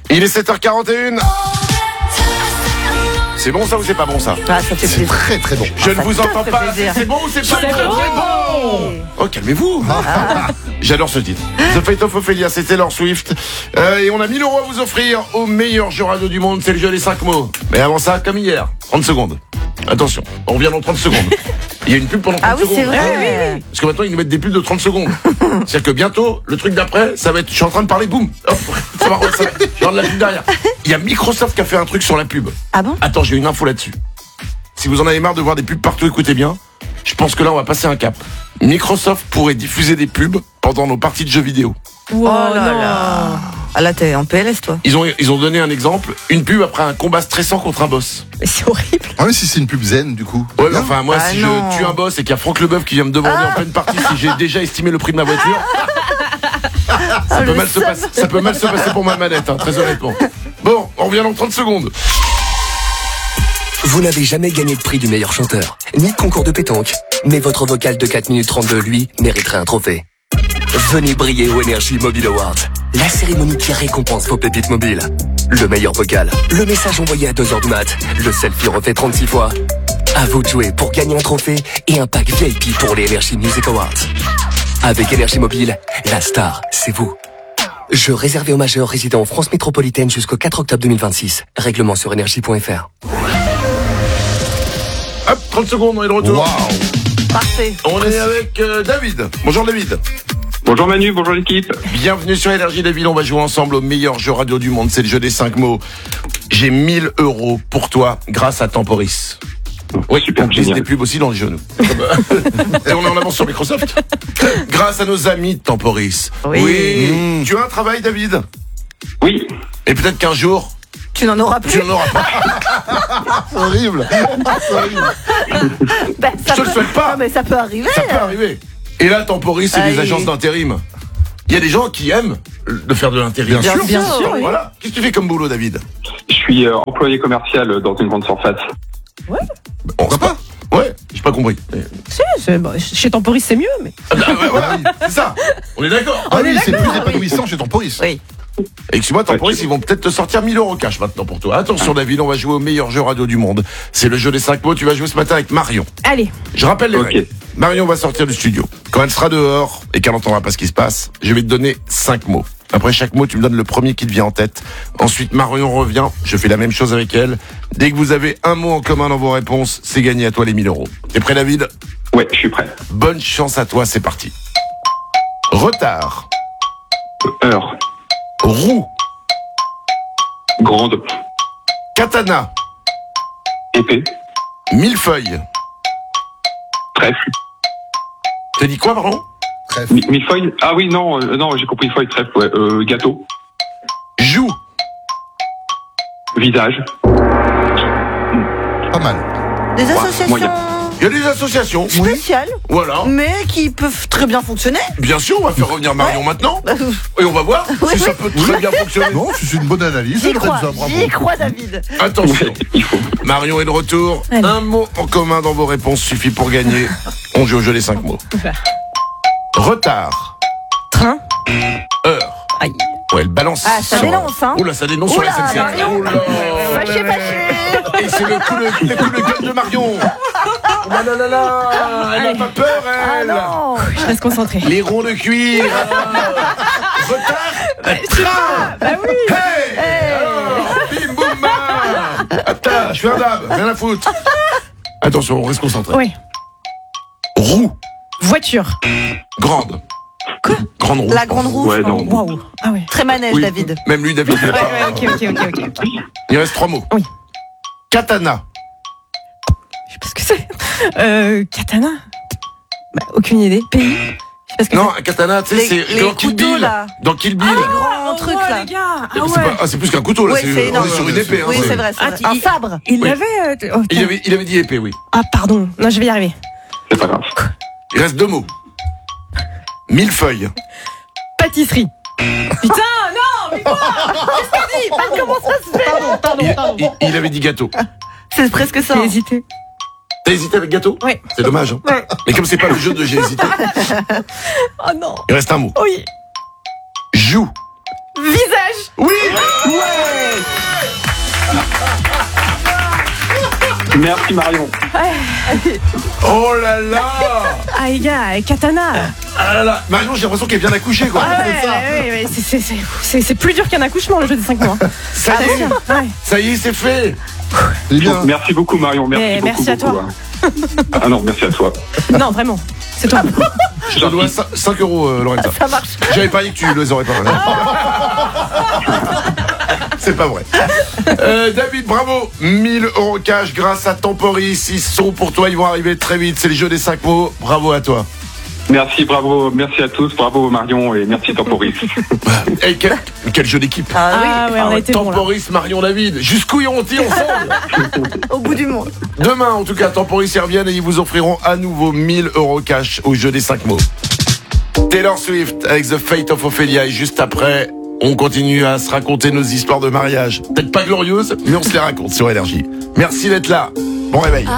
Il est 7h41. C'est bon ça ou c'est pas bon ça? Ah, ça fait C'est plaisir. très très bon. Je ne vous te entends fait pas. plaisir. C'est bon ou c'est pas très très bon? Oh, calmez-vous. J'adore ce titre. The Fate of Ophelia, c'est Taylor Swift. Et on a 1000 € à vous offrir au meilleur jeu radio du monde. C'est le jeu des 5 mots. Mais avant ça, comme hier, 30 secondes. Attention, on revient dans 30 secondes. Il y a une pub pendant 30 Ah oui, secondes. c'est vrai. Parce que maintenant, ils nous mettent des pubs de 30 secondes. C'est-à-dire que bientôt, le truc d'après, ça va être, je suis en train de parler, boum. Hop, ça va, je vais avoir de la pub derrière. Il y a Microsoft qui a fait un truc sur la pub. Ah bon? Attends, j'ai une info là-dessus. Si vous en avez marre de voir des pubs partout, écoutez bien. Je pense que là, on va passer un cap. Microsoft pourrait diffuser des pubs pendant nos parties de jeux vidéo. Oh là là. Ah là, t'es en PLS, toi. Ils ont donné un exemple, une pub après un combat stressant contre un boss. Mais c'est horrible. Ah oui, si c'est une pub zen, du coup. Ouais, mais enfin, moi, Ah si non. je tue un boss et qu'il y a Franck Leboeuf qui vient me demander en pleine partie si j'ai déjà estimé le prix de ma voiture, ça peut mal se passer pour ma manette, hein, très honnêtement. Bon, on revient dans 30 secondes. Vous n'avez jamais gagné le prix du meilleur chanteur, ni de concours de pétanque, mais votre vocal de 4 minutes 32, lui, mériterait un trophée. Venez briller au Energy Mobile Awards, la cérémonie qui récompense vos pépites mobiles. Le meilleur vocal, le message envoyé à 2h du mat, le selfie refait 36 fois. À vous de jouer pour gagner un trophée et un pack VIP pour les Energy Music Awards. Avec Energy Mobile, la star, c'est vous. Jeu réservé aux majeurs résidant en France métropolitaine jusqu'au 4 octobre 2026. Règlement sur energy.fr. Hop, 30 secondes, on est de retour. Waouh. Parfait. On est avec David. Bonjour David. Bonjour Manu, bonjour l'équipe. Bienvenue sur Énergie David, on va jouer ensemble au meilleur jeu radio du monde, c'est le jeu des 5 mots. J'ai 1000 € pour toi grâce à Temporis. Oui, Super, on glisse génial. des pubs aussi dans les genoux. Et on est en avance sur Microsoft. Grâce à nos amis de Temporis. Oui. Tu as un travail David? Oui, Et peut-être qu'un jour, Tu n'en auras plus. tu n'en auras pas. C'est horrible. C'est horrible. Ben, ça Je te le peut- souhaite pas. Non, mais ça peut arriver. Ça peut arriver. Et là, Temporis, c'est des Aïe. agences d'intérim. Il y a des gens qui aiment de faire de l'intérim. Bien sûr. Bien sûr, oui. Voilà. Qu'est-ce que tu fais comme boulot, David? je suis employé commercial dans une grande surface. On sait pas. Ouais, j'ai pas compris. Chez Temporis, c'est mieux, mais. Ah, ouais, voilà, c'est ça. On est d'accord. Ah oui, c'est plus épanouissant chez Temporis. Oui. Excuse-moi, Temporis, ils vont peut-être te sortir 1000 € cash maintenant pour toi. Attention, David, on va jouer au meilleur jeu radio du monde. C'est le jeu des 5 mots. Tu vas jouer ce matin avec Marion. Allez. Je rappelle les Ok. règles. Marion va sortir du studio. Quand elle sera dehors et qu'elle n'entendra pas ce qui se passe, je vais te donner 5 mots. Après chaque mot, tu me donnes le premier qui te vient en tête. Ensuite, Marion revient. Je fais la même chose avec elle. Dès que vous avez un mot en commun dans vos réponses, c'est gagné à toi les 1000 €. T'es prêt, David? Ouais, je suis prêt. Bonne chance à toi, c'est parti. Retard. Heure, Roue. grande, Katana. épée, Millefeuille. trèfle, T'as dit quoi, pardon? Trèfle. millefeuille. Ah oui, non, non, j'ai compris feuille, trèfle, ouais. Gâteau, Joue. visage, Pas mal. Des moyen. associations Il y a des associations. spéciales, Voilà. mais qui peuvent très bien fonctionner. Bien sûr, on va faire revenir Marion maintenant. Et on va voir Oui, si ça oui. peut très bien fonctionner. Non, c'est une bonne analyse. J'y crois, Bravo. j'y crois, David. Attention. il faut. Marion est de retour. Allez. Un mot en commun dans vos réponses suffit pour gagner. On joue au jeu des 5 mots. Retard. Train. Heure. Aïe. Ouais, elle balance. Ah, ça sur- dénonce, hein. Oula, ça dénonce sur la Oula, SNCF. Marion. Oula. Fâché, fâché. Et c'est le coup de gueule de Marion. Oh là là là. Elle n'a pas peur, Ah elle. non. Je reste concentrée. Les ronds de cuir. Retard. Train. Bah oui. Hey. Alors, bim boum bam. Attends, je fais un dab. Rien à foutre. Attention, on reste concentré. Oui. Roue. Voiture. Grande. Quoi? Grande roue. La grande roue. Ouais, non. Waouh. Ah ouais. Très manège, Oui. David. Même lui, David. il a Ouais, pas- ouais, ok. Il reste 3 mots. Oui. Katana. Je sais pas ce que c'est. Katana. Bah, aucune idée. Pays. Je sais pas ce que Non, un katana, tu sais, c'est les dans Kill couteaux, Bill. là. Dans Kill Bill. Les c'est. grands trucs, là. Les gars. Ah C'est ouais. pas- ah, c'est plus qu'un couteau, là. Oui, c'est c'est on énorme. est sur une épée. Oui, hein, c'est vrai. Ah, Un sabre. Il Oui. l'avait. Oh, Il avait dit épée, oui. Ah, pardon. Non, je vais y arriver. C'est pas grave. Il reste 2 mots. Millefeuille. Pâtisserie. Putain, non, mais quoi? Qu'est-ce que t'as dit? Pardon. Comment ça se fait? Pardon. Il avait dit gâteau. C'est presque ça. J'ai hésité. T'as hésité avec gâteau? Ouais. C'est dommage, hein. Ouais. Mais comme c'est pas le jeu de j'ai hésité, Oh non. il reste un mot. Oui. Joue. Visage. Oui. Merci Marion. Oh là là. Ah, les gars, Katana. Ah là là. Marion, j'ai l'impression qu'elle vient d'accoucher, quoi. Ah ouais, c'est plus dur qu'un accouchement, le jeu des 5 mois. Ça y est, Ouais. ça y est, c'est fait. C'est bien. Merci beaucoup Marion. Mais merci à toi. Ah non, merci à toi. Non, vraiment, c'est toi. Je te dois 5 euros, Lorenza. Ça marche. J'avais parié que tu les aurais pas. C'est pas vrai. David, bravo. 1000 euros cash grâce à Temporis. Ils sont pour toi, ils vont arriver très vite. C'est le jeu des 5 mots. Bravo à toi. Merci, bravo, merci à tous, bravo Marion et merci Temporis. Et quel jeu d'équipe. Ah ouais, on a été bon là. Temporis, Marion, David. Jusqu'où iront-ils ensemble? Au bout du monde. Demain, en tout cas, Temporis y reviennent et ils vous offriront à nouveau 1000 euros cash au jeu des 5 mots. Taylor Swift avec The Fate of Ophelia. Et juste après, on continue à se raconter nos histoires de mariage. Peut-être pas glorieuses, mais on se les raconte sur Énergie. Merci d'être là. Bon réveil.